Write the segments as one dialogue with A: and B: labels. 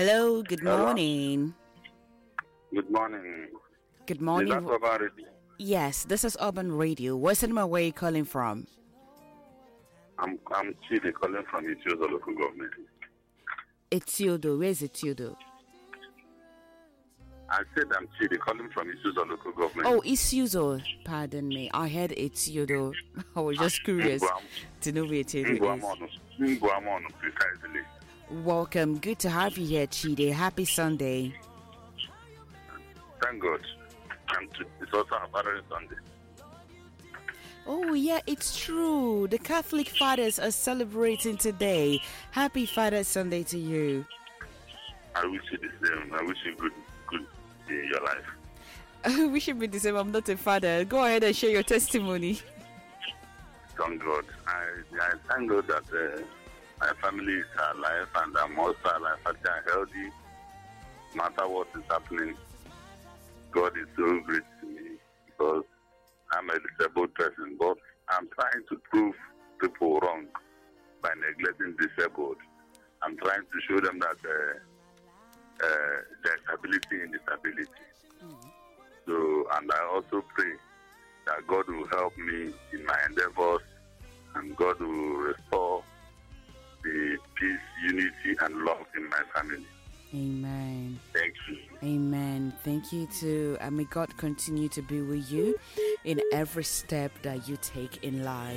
A: Hello, good
B: Hello.
A: morning.
B: Good morning.
A: Good
B: Is
A: morning.
B: that about it?
A: Yes, this is Urban Radio. Where's cinema where you calling from?
B: I'm Chidi calling from Ichiozo local government.
A: It's Yodo. Where's it Yodo?
B: I said I'm Chidi calling from Ichiozo local government.
A: Oh, it's Yuzo. Pardon me. I heard it's Yodo. I was just curious to know where it is.
B: Nguamono, precisely.
A: Welcome. Good to have you here, Chide. Happy Sunday.
B: Thank God. It's also a Father's Sunday.
A: Oh, yeah, it's true. The Catholic fathers are celebrating today. Happy Father's Sunday to you.
B: I wish you the same. I wish you good day in your life.
A: We should be the same. I'm not a father. Go ahead and share your testimony.
B: Thank God. I thank God that my family is alive and I'm also alive and healthy. No matter what is happening, God is so great to me because I'm a disabled person, but I'm trying to prove people wrong by neglecting disabled. I'm trying to show them that there's ability in disability. So, and I also pray that God will help me in my endeavors and God will restore the peace, unity, and love in my family.
A: Amen.
B: Thank you.
A: Amen. Thank you too. And may God continue to be with you in every step that you take in life.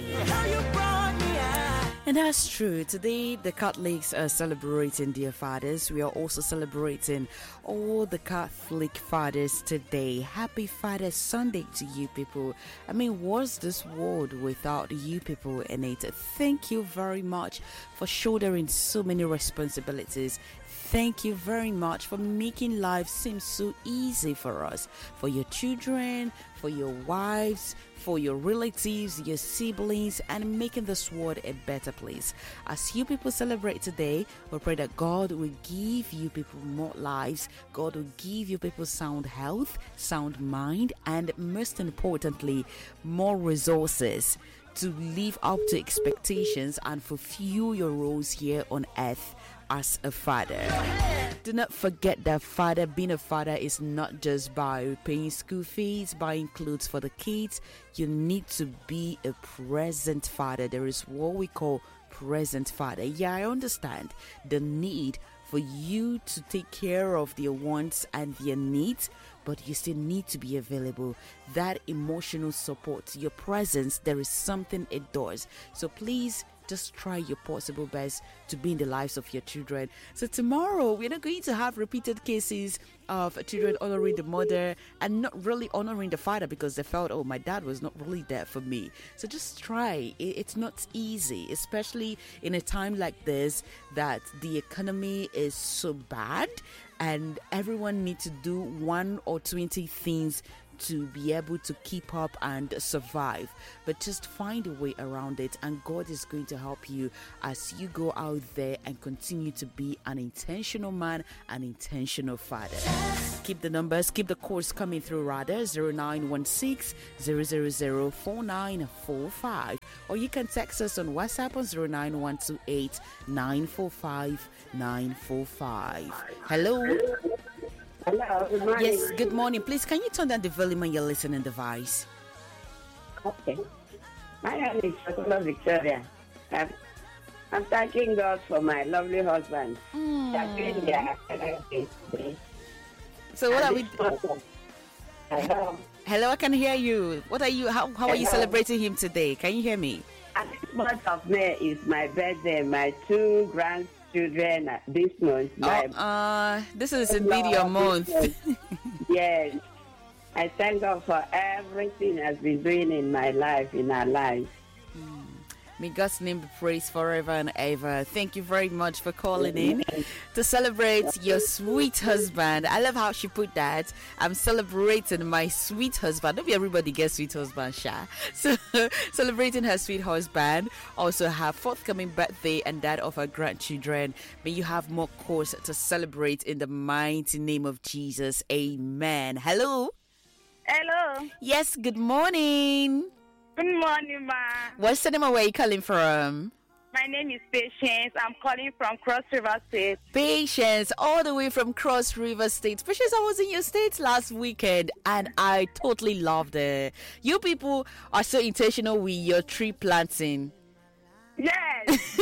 A: And that's true. Today, the Catholics are celebrating their fathers. We are also celebrating all the Catholic fathers today. Happy Father's Sunday to you people. I mean, what's this world without you people in it? Thank you very much for shouldering so many responsibilities. Thank you very much for making life seem so easy for us, for your children, for your wives, for your relatives, your siblings, and making this world a better place. As you people celebrate today, we pray that God will give you people more lives, God will give you people sound health, sound mind, and most importantly, more resources to live up to expectations and fulfill your roles here on earth as a father. Do not forget that being a father is not just by paying school fees, buying clothes for the kids. You need to be a present father. There is what we call present father. Yeah, I understand the need for you to take care of their wants and their needs, but you still need to be available. That emotional support, your presence, there is something it does. So please just try your possible best to be in the lives of your children. So tomorrow we're not going to have repeated cases of children honoring the mother and not really honoring the father because they felt, oh, my dad was not really there for me. So just try. It's not easy, especially in a time like this that the economy is so bad and everyone needs to do 1 or 20 things to be able to keep up and survive. But just find a way around it, and God is going to help you as you go out there and continue to be an intentional man, an intentional father. Keep the numbers, keep the calls coming through, rather 0916 000 4945, or you can text us on WhatsApp on 09128 945 945. Hello.
C: Hello, good morning.
A: Yes, good morning. Please, can you turn down the volume on your listening device?
C: Okay. My name is Fatuma Victoria. I'm thanking God for my lovely husband.
A: So what are we...
C: Hello.
A: Hello, I can hear you. What are you... How are you celebrating him today? Can you hear me?
C: And this month of May is my birthday. My 2 grandchildren this month.
A: This is indeed your month.
C: Yes. I thank God for everything He's been doing in my life, in our lives.
A: May God's name be praised forever and ever. Thank you very much for calling in to celebrate your sweet husband. I love how she put that. I'm celebrating my sweet husband. Don't be everybody gets sweet husband, Sha. So celebrating her sweet husband, also her forthcoming birthday and that of her grandchildren. May you have more cause to celebrate in the mighty name of Jesus. Amen. Hello.
D: Hello.
A: Yes, good morning.
D: Good morning, ma.
A: What's the name of where you calling from?
D: My name is Patience. I'm calling from Cross River State.
A: Patience, all the way from Cross River State. Patience, I was in your state last weekend and I totally loved it. You people are so intentional with your tree planting.
D: Yes.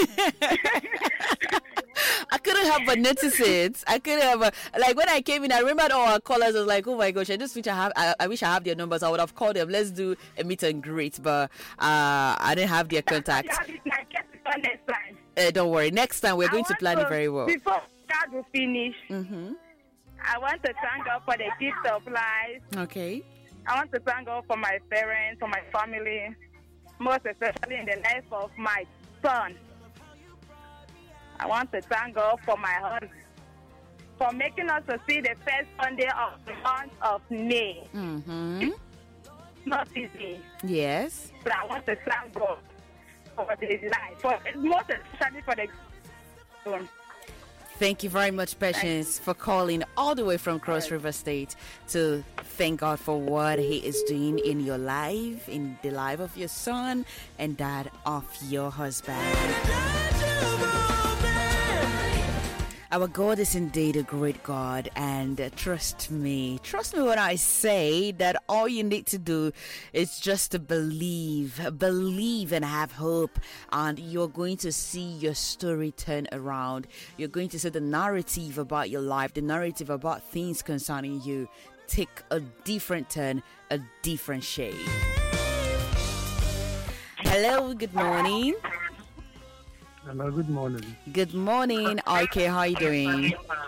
A: I couldn't help but notice it. I couldn't have like when I came in, I remembered all our callers. I was like, oh my gosh, I just wish I wish I have their numbers. I would have called them. Let's do a meet and greet, but I didn't have their contact.
D: Next time.
A: Don't worry. Next time we're going to plan it very well.
D: Before God will finish, I want to thank God for the gift of life.
A: Okay.
D: I want to thank God for my parents, for my family, most especially in the life of my son. I want to thank God for my husband, for making us to see the first Sunday of the month of May. Not easy.
A: Yes.
D: But I want to thank God for the life, most especially for the.
A: Thank you very much, Patience, for calling all the way from Cross River State to thank God for what He is doing in your life, in the life of your son, and that of your husband. Our God is indeed a great God, and trust me when I say that all you need to do is just to believe and have hope, and you're going to see your story turn around. You're going to see the narrative about your life, the narrative about things concerning you take a different turn, a different shape. Hello, good morning.
E: Hello, good morning.
A: Good morning, IK. How are you doing?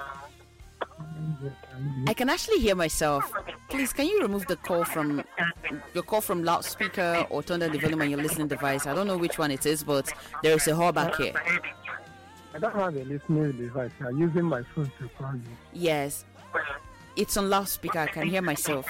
A: I can actually hear myself. Please, can you remove the call from your call from loudspeaker or turn down the volume on your listening device? I don't know which one it is, but there is a hole back here.
E: I don't have a listening device. I'm using my phone to call you.
A: Yes, it's on loudspeaker. I can hear myself.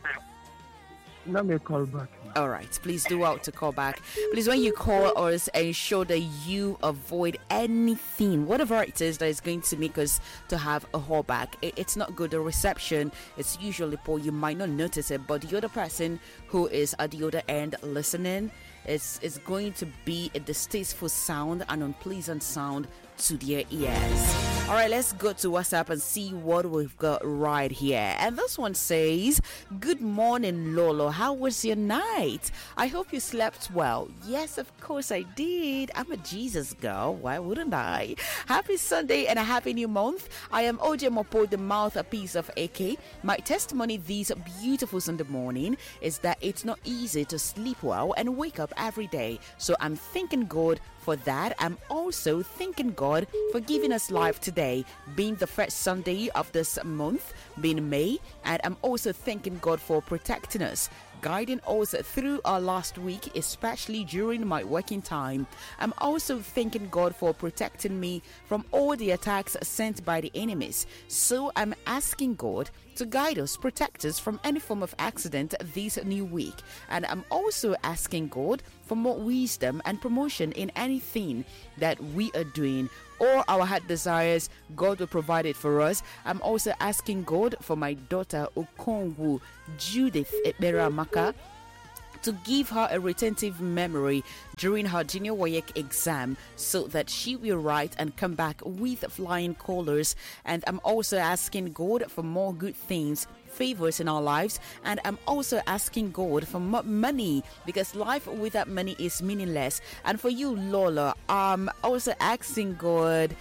E: Let me call back.
A: All right, please do out to call back. Please, when you call us, ensure that you avoid anything, whatever it is that is going to make us to have a callback. It's not good. The reception is usually poor. You might not notice it, but the other person who is at the other end listening is going to be a distasteful sound, an unpleasant sound to their ears. All right, let's go to WhatsApp and see what we've got right here. And this one says, good morning, Lolo. How was your night? I hope you slept well. Yes, of course I did. I'm a Jesus girl. Why wouldn't I? Happy Sunday and a happy new month. I am OJ Mopo, the mouthpiece of AK. My testimony this beautiful Sunday morning is that it's not easy to sleep well and wake up every day. So I'm thanking God for that. I'm also thanking God for giving us life today, being the first Sunday of this month, being May, and I'm also thanking God for protecting us, guiding us through our last week, especially during my working time. I'm also thanking God for protecting me from all the attacks sent by the enemies. So I'm asking God to guide us, protect us from any form of accident this new week. And I'm also asking God for more wisdom and promotion in anything that we are doing. All our heart desires, God will provide it for us. I'm also asking God for my daughter Okongwu Judith Eberamaka to give her a retentive memory during her junior WAEC exam so that she will write and come back with flying colors. And I'm also asking God for more good things, favors in our lives, and I'm also asking God for more money, because life without money is meaningless. And for you, Lola, I'm also asking God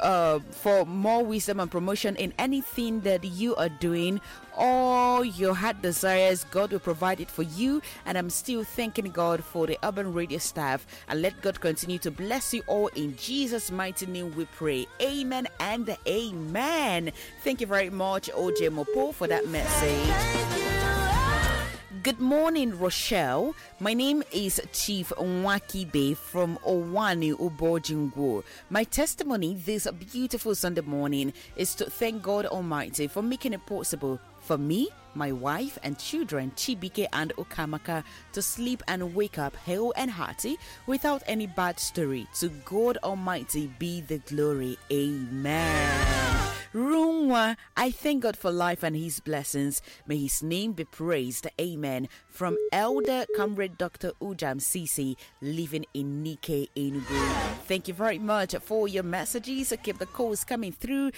A: for more wisdom and promotion in anything that you are doing. All your heart desires, God will provide it for you. And I'm still thanking God for the Urban Radio staff, and let God continue to bless you all. In Jesus' mighty name we pray. Amen and amen. Thank you very much, OJ Mopo, for that message. Good morning, Rochelle. My name is Chief Nwakibe from Owani Ubojingwo. My testimony this beautiful Sunday morning is to thank God Almighty for making it possible for me, my wife and children, Chibike and Okamaka, to sleep and wake up hale and hearty without any bad story. To God Almighty be the glory. Amen. Ujunwa, I thank God for life and his blessings. May his name be praised. Amen. From Elder Comrade Dr. Ujam Sisi, living in Nike, Enugu. Thank you very much for your messages. Keep the calls coming through.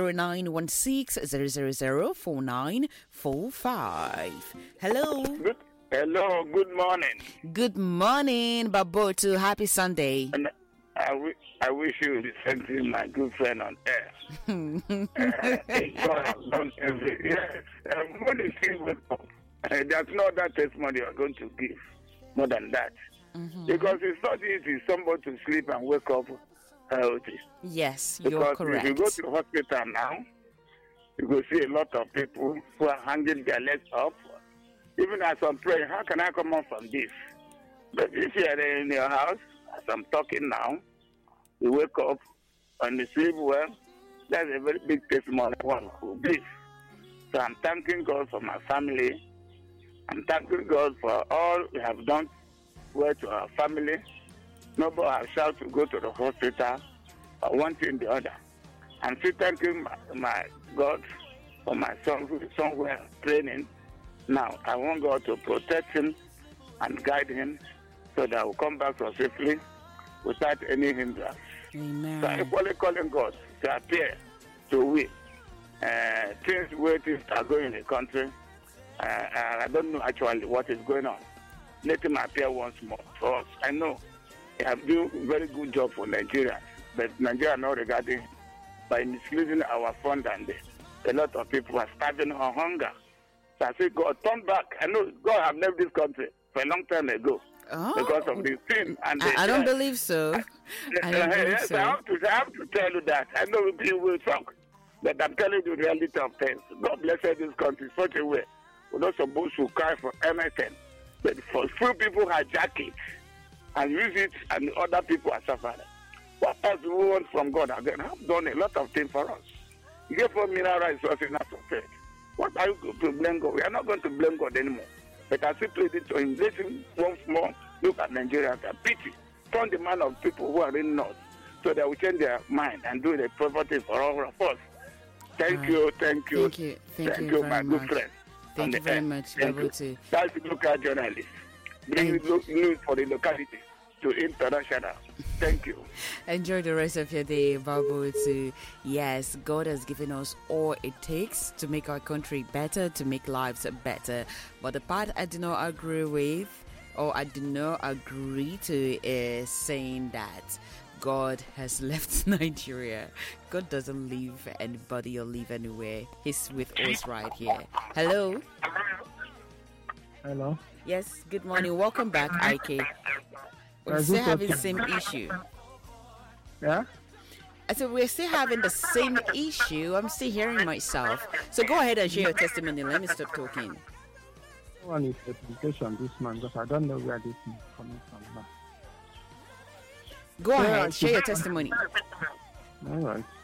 A: 0916-000-4945. Hello.
F: Hello, good morning.
A: Good morning, Babotu. Happy Sunday.
F: And I wish you the same thing, my good friend on air. God has done everything. Yes, when you see with there's no other testimony you are going to give more than that. Because it's not easy somebody to sleep and wake up healthy.
A: Yes,
F: because
A: you're correct.
F: If you go to the hospital now, you will see a lot of people who are hanging their legs up. Even as I'm praying, how can I come out from this? But if you are in your house, as I'm talking now, you wake up and you sleep well, that's a very big testimony one who believes. So I'm thanking God for my family. I'm thanking God for all we have done well to our family. Nobody has shouted to go to the hospital or one thing or the other. I'm still thanking my God for my son who is somewhere training. Now, I want God to protect him and guide him so that I will come back so safely without any hindrance.
A: Amen.
F: So I'm equally calling God to appear to win. Things where things are going in the country, I don't know actually what is going on. Let him appear once more for us. I know he has done a very good job for Nigeria, but Nigeria not regarding by misleading our fund, and a lot of people are starving on hunger. So I say, God, turn back. I know God have left this country for a long time ago because of this thing. And
A: I don't believe so. I don't believe so.
F: I have to tell you that. I know people will talk, but I'm telling you the reality of things. God bless this country such a way. We're not supposed to cry for anything, but for few people hijack it and use it, and other people are suffering. What else do we want from God again? I've done a lot of things for us. He gave us mineral resources enough of faith. What are you going to blame God? We are not going to blame God anymore. But I simply need to invest in once more. Look at Nigeria as a pity. Turn the mind of people who are in North so they will change their mind and do the proper thing for all of us. Thank you,
A: thank you,
F: my
A: much.
F: Good friend.
A: Thank you very much, Babotu.
F: That's the local journalist. Bring news for the locality to international. Thank you.
A: Enjoy the rest of your day, Babotu. Yes, God has given us all it takes to make our country better, to make lives better. But the part I do not agree with, or I do not agree to, is saying that God has left Nigeria. God doesn't leave anybody or leave anywhere. He's with us right here. Hello?
E: Hello?
A: Yes, good morning. Welcome back, IK. We're still having the same issue.
E: Yeah?
A: I said we're still having the same issue. I'm still hearing myself. So go ahead and share your testimony. Let me stop talking.
E: One is education this man, because I don't know where this is coming from now.
A: Go ahead, share your testimony.
E: All right.